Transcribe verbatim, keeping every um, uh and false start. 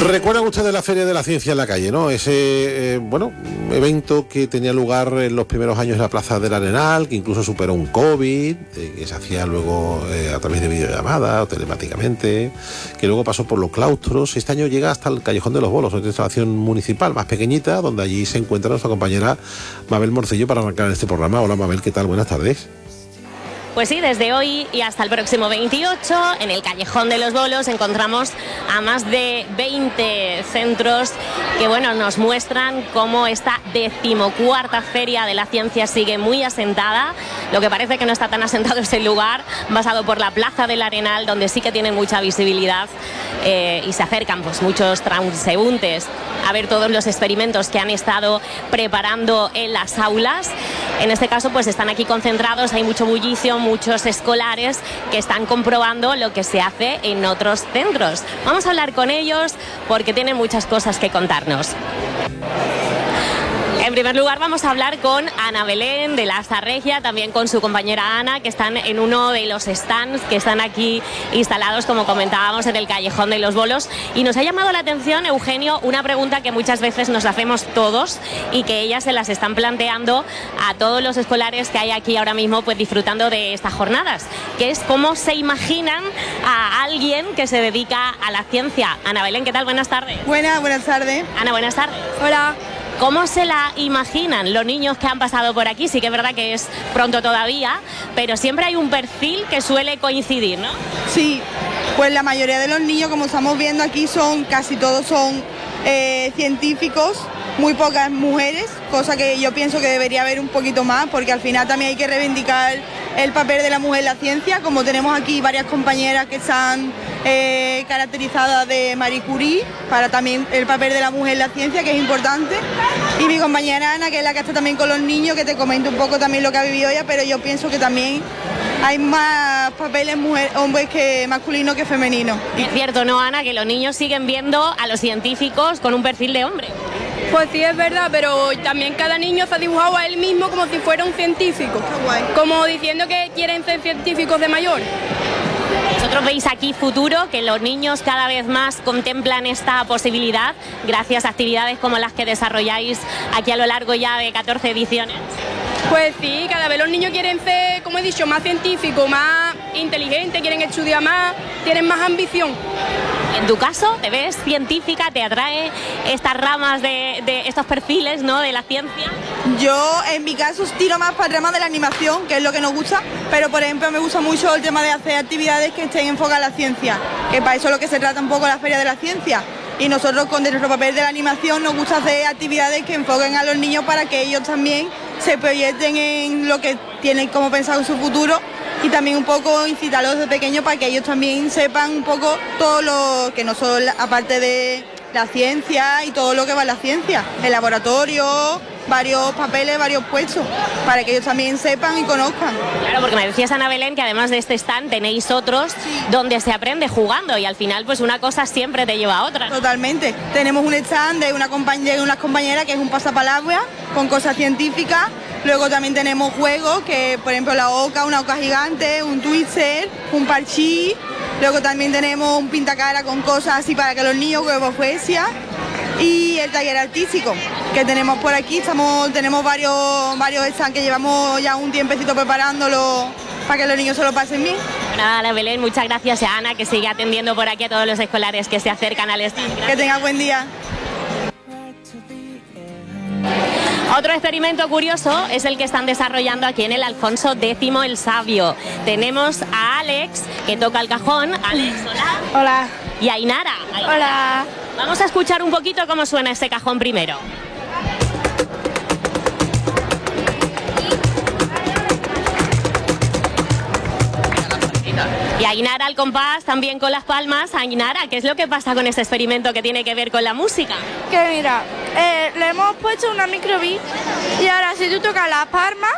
¿Recuerdan ustedes la Feria de la Ciencia en la Calle, no? Ese, eh, bueno, evento que tenía lugar en los primeros años en la Plaza del Arenal, que incluso superó un COVID, eh, que se hacía luego eh, a través de videollamada o telemáticamente, que luego pasó por los claustros. Este año llega hasta el Callejón de los Bolos, una instalación municipal más pequeñita, donde allí se encuentra nuestra compañera Mabel Morcillo para arrancar este programa. Hola Mabel, ¿qué tal? Buenas tardes. Pues sí, desde hoy y hasta el próximo veintiocho, en el Callejón de los Bolos encontramos a más de veinte centros que, bueno, nos muestran cómo esta decimocuarta Feria de la Ciencia sigue muy asentada. Lo que parece que no está tan asentado es el lugar, basado por la Plaza del Arenal, donde sí que tienen mucha visibilidad eh, y se acercan pues muchos transeúntes a ver todos los experimentos que han estado preparando en las aulas. En este caso, pues están aquí concentrados, hay mucho bullicio, muchos escolares que están comprobando lo que se hace en otros centros. Vamos a hablar con ellos porque tienen muchas cosas que contarnos. En primer lugar vamos a hablar con Ana Belén de la Asta Regia, también con su compañera Ana, que están en uno de los stands que están aquí instalados, como comentábamos, en el Callejón de los Bolos. Y nos ha llamado la atención, Eugenio, una pregunta que muchas veces nos hacemos todos y que ellas se las están planteando a todos los escolares que hay aquí ahora mismo pues disfrutando de estas jornadas, que es cómo se imaginan a alguien que se dedica a la ciencia. Ana Belén, ¿qué tal? Buenas tardes. Buenas, buenas tardes. Ana, buenas tardes. Hola. ¿Cómo se la imaginan los niños que han pasado por aquí? Sí que es verdad que es pronto todavía, pero siempre hay un perfil que suele coincidir, ¿no? Sí, pues la mayoría de los niños, como estamos viendo aquí, son casi todos son eh, científicos, muy pocas mujeres, cosa que yo pienso que debería haber un poquito más, porque al final también hay que reivindicar el papel de la mujer en la ciencia, como tenemos aquí varias compañeras que están eh, caracterizadas de Marie Curie, para también el papel de la mujer en la ciencia, que es importante, y mi compañera Ana, que es la que está también con los niños, que te comento un poco también lo que ha vivido ella, pero yo pienso que también hay más papeles mujer, hombres que masculinos que femeninos. Es cierto, ¿no, Ana?, que los niños siguen viendo a los científicos con un perfil de hombre. Pues sí, es verdad, pero también cada niño se ha dibujado a él mismo como si fuera un científico, como diciendo que quieren ser científicos de mayor. Vosotros veis aquí futuro, que los niños cada vez más contemplan esta posibilidad gracias a actividades como las que desarrolláis aquí a lo largo ya de catorce ediciones. Pues sí, cada vez los niños quieren ser, como he dicho, más científicos, más inteligentes, quieren estudiar más, tienen más ambición. En tu caso, ¿te ves científica? ¿Te atrae estas ramas de, de estos perfiles, ¿no?, de la ciencia? Yo, en mi caso, tiro más para el tema de la animación, que es lo que nos gusta, pero, por ejemplo, me gusta mucho el tema de hacer actividades que estén enfocadas a la ciencia, que para eso es lo que se trata un poco la Feria de la Ciencia. Y nosotros, con nuestro papel de la animación, nos gusta hacer actividades que enfoquen a los niños para que ellos también se proyecten en lo que tienen como pensado en su futuro, y también un poco incitarlos desde pequeños para que ellos también sepan un poco todo lo que no solo, aparte de la ciencia y todo lo que va a la ciencia, el laboratorio, varios papeles, varios puestos, para que ellos también sepan y conozcan. Claro, porque me decías, Ana Belén, que además de este stand tenéis otros sí, donde se aprende jugando, y al final pues una cosa siempre te lleva a otra, ¿no? Totalmente. Tenemos un stand de una compañera, de unas compañeras que es un pasapalabra con cosas científicas. Luego también tenemos juegos, que por ejemplo la oca, una oca gigante, un twister, un parchís. Luego también tenemos un pintacara con cosas así para que los niños, huevos, poesía. Y el taller artístico que tenemos por aquí, estamos, tenemos varios, varios stands que llevamos ya un tiempecito preparándolo para que los niños se lo pasen bien. Nada, Ana Belén, muchas gracias a Ana, que sigue atendiendo por aquí a todos los escolares que se acercan al stand. Gracias. Que tenga buen día. Otro experimento curioso es el que están desarrollando aquí en el Alfonso X el Sabio. Tenemos a Alex, que toca el cajón. Alex, hola. Hola. Y a Ainara. Ainara. Hola. Vamos a escuchar un poquito cómo suena ese cajón primero. Y Ainara al compás, también con las palmas. Ainara, ¿qué es lo que pasa con este experimento que tiene que ver con la música? Que mira, eh, le hemos puesto una microbeat y ahora si tú tocas las palmas,